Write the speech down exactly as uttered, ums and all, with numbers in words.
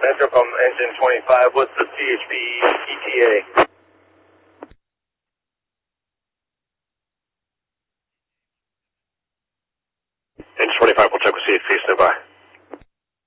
Metrocom engine twenty-five, what's the C H P E T A? Engine twenty-five, we'll check with C H P, stand by.